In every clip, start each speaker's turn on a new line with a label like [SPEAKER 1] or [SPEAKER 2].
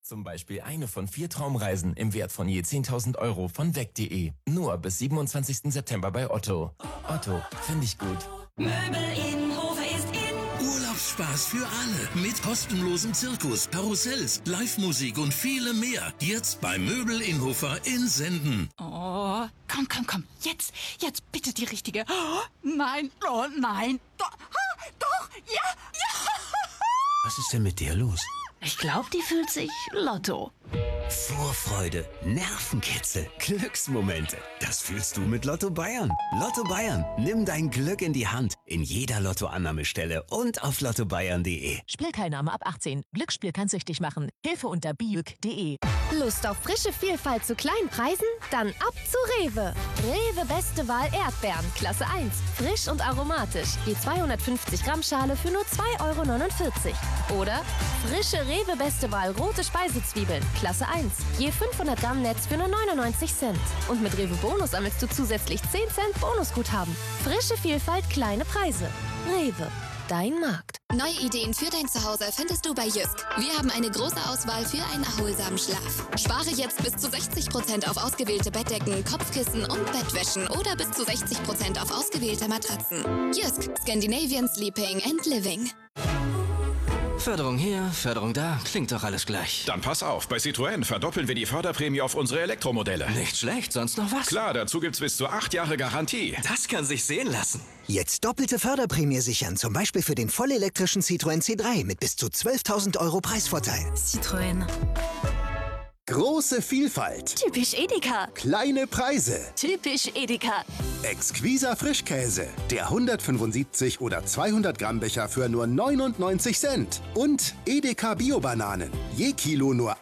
[SPEAKER 1] Zum Beispiel eine von 4 Traumreisen im Wert von je 10.000 € von weg.de. Nur bis 27. September bei Otto. Otto, finde ich gut.
[SPEAKER 2] Möbel in Hofe ist in.
[SPEAKER 3] Urlaubsspaß für alle mit kostenlosem Zirkus, Karussells, Live-Musik und vielem mehr. Jetzt bei Möbel Inhofer in Senden.
[SPEAKER 4] Oh, komm. Jetzt bitte die richtige. Oh, nein. Doch, ja.
[SPEAKER 3] Was ist denn mit der los?
[SPEAKER 4] Ich glaube, die fühlt sich Lotto.
[SPEAKER 5] Vorfreude, Nervenkitzel, Glücksmomente. Das fühlst du mit Lotto Bayern. Lotto Bayern, nimm dein Glück in die Hand. In jeder Lottoannahmestelle und auf lottobayern.de.
[SPEAKER 6] Spielteilnahme ab 18. Glücksspiel kann süchtig machen. Hilfe unter biüc.de.
[SPEAKER 7] Lust auf frische Vielfalt zu kleinen Preisen? Dann ab zu Rewe. Rewe Beste Wahl Erdbeeren, Klasse 1. Frisch und aromatisch. Je 250 Gramm Schale für nur 2,49 €. Oder frische Rewe Beste Wahl rote Speisezwiebeln, Klasse 1. Je 500 Gramm Netz für nur 99 Cent. Und mit Rewe Bonus sammelst du zusätzlich 10 Cent Bonusguthaben. Frische Vielfalt, kleine Preise. Rewe. Dein Markt.
[SPEAKER 8] Neue Ideen für dein Zuhause findest du bei Jysk. Wir haben eine große Auswahl für einen erholsamen Schlaf. Spare jetzt bis zu 60% auf ausgewählte Bettdecken, Kopfkissen und Bettwäschen oder bis zu 60% auf ausgewählte Matratzen. Jysk, Scandinavian Sleeping and Living.
[SPEAKER 9] Förderung hier, Förderung da, klingt doch alles gleich.
[SPEAKER 10] Dann pass auf, bei Citroën verdoppeln wir die Förderprämie auf unsere Elektromodelle.
[SPEAKER 9] Nicht schlecht, sonst noch was?
[SPEAKER 10] Klar, dazu gibt's bis zu 8 Jahre Garantie.
[SPEAKER 9] Das kann sich sehen lassen.
[SPEAKER 11] Jetzt doppelte Förderprämie sichern, zum Beispiel für den vollelektrischen Citroën C3 mit bis zu 12.000 € Preisvorteil.
[SPEAKER 4] Citroën.
[SPEAKER 12] Große Vielfalt.
[SPEAKER 4] Typisch Edeka.
[SPEAKER 12] Kleine Preise.
[SPEAKER 4] Typisch Edeka.
[SPEAKER 12] Exquiser Frischkäse. Der 175 oder 200 Gramm Becher für nur 99 Cent. Und Edeka Bio-Bananen. Je Kilo nur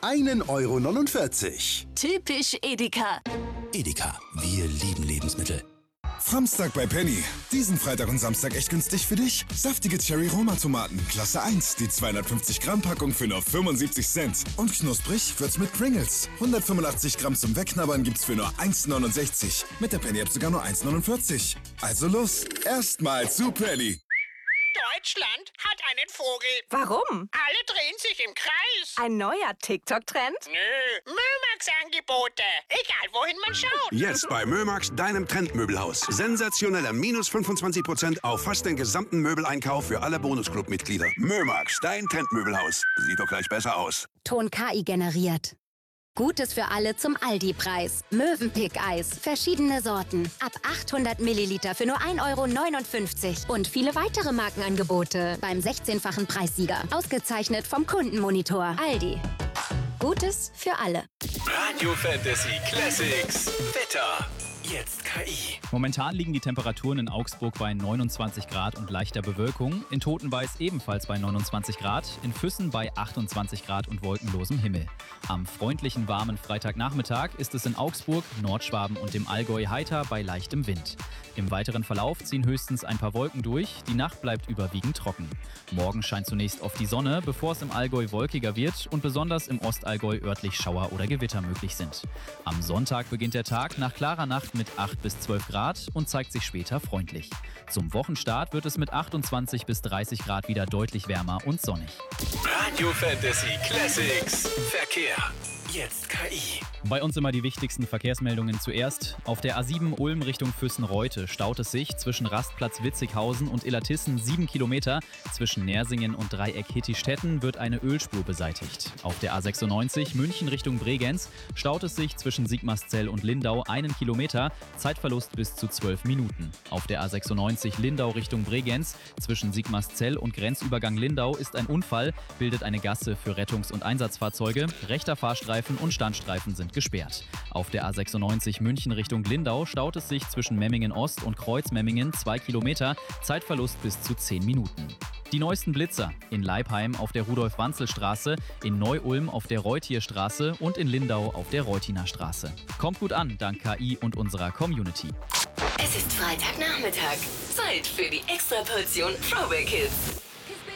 [SPEAKER 12] 1,49 €.
[SPEAKER 4] Typisch Edeka.
[SPEAKER 3] Edeka, wir lieben Lebensmittel.
[SPEAKER 13] Samstag bei Penny. Diesen Freitag und Samstag echt günstig für dich. Saftige Cherry-Roma-Tomaten, Klasse 1. Die 250 Gramm Packung für nur 75 Cent. Und knusprig wird's mit Pringles. 185 Gramm zum Wegknabbern gibt's für nur 1,69 €. Mit der Penny-App sogar nur 1,49 €. Also los, erstmal zu Penny.
[SPEAKER 14] Deutschland hat einen Vogel.
[SPEAKER 15] Warum?
[SPEAKER 14] Alle drehen sich im Kreis.
[SPEAKER 15] Ein neuer TikTok-Trend?
[SPEAKER 14] Nö, Mömax-Angebote. Egal, wohin man schaut.
[SPEAKER 16] Jetzt bei Mömax, deinem Trendmöbelhaus. Sensationeller minus 25% auf fast den gesamten Möbeleinkauf für alle Bonusclub-Mitglieder. Mömax, dein Trendmöbelhaus. Sieht doch gleich besser aus.
[SPEAKER 8] Ton KI generiert. Gutes für alle zum Aldi-Preis. Mövenpick-Eis. Verschiedene Sorten. Ab 800 Milliliter für nur 1,59 €. Und viele weitere Markenangebote beim 16-fachen Preissieger. Ausgezeichnet vom Kundenmonitor. Aldi. Gutes für alle.
[SPEAKER 17] Radio Fantasy Classics. Wetter. Jetzt KI.
[SPEAKER 18] Momentan liegen die Temperaturen in Augsburg bei 29 Grad und leichter Bewölkung, in Totenveiß ebenfalls bei 29 Grad, in Füssen bei 28 Grad und wolkenlosem Himmel. Am freundlichen, warmen Freitagnachmittag ist es in Augsburg, Nordschwaben und dem Allgäu heiter bei leichtem Wind. Im weiteren Verlauf ziehen höchstens ein paar Wolken durch, die Nacht bleibt überwiegend trocken. Morgen scheint zunächst oft die Sonne, bevor es im Allgäu wolkiger wird und besonders im Ostallgäu örtlich Schauer oder Gewitter möglich sind. Am Sonntag beginnt der Tag nach klarer Nacht mit 8 bis 12 Grad und zeigt sich später freundlich. Zum Wochenstart wird es mit 28 bis 30 Grad wieder deutlich wärmer und sonnig.
[SPEAKER 17] Radio Fantasy Classics. Verkehr. Jetzt KI.
[SPEAKER 18] Bei uns immer die wichtigsten Verkehrsmeldungen zuerst. Auf der A7 Ulm Richtung Füssen-Reute staut es sich zwischen Rastplatz Witzighausen und Illertissen 7 Kilometer. Zwischen Nersingen und Dreieck Hittistetten wird eine Ölspur beseitigt. Auf der A96 München Richtung Bregenz staut es sich zwischen Sigmaringen und Lindau 1 Kilometer. Zeitverlust bis zu 12 Minuten. Auf der A96 Lindau Richtung Bregenz zwischen Sigmaringen und Grenzübergang Lindau ist ein Unfall, bildet eine Gasse für Rettungs- und Einsatzfahrzeuge. Rechter Fahrstreifen und Standstreifen sind gesperrt. Auf der A96 München Richtung Lindau staut es sich zwischen Memmingen Ost und Kreuz-Memmingen 2 Kilometer, Zeitverlust bis zu 10 Minuten. Die neuesten Blitzer in Leipheim auf der Rudolf-Wanzel-Straße, in Neu-Ulm auf der Reutierstraße und in Lindau auf der Reutiner Straße. Kommt gut an, dank KI und unserer Community.
[SPEAKER 2] Es ist Freitagnachmittag. Zeit für die Extraportion Throwback Hits.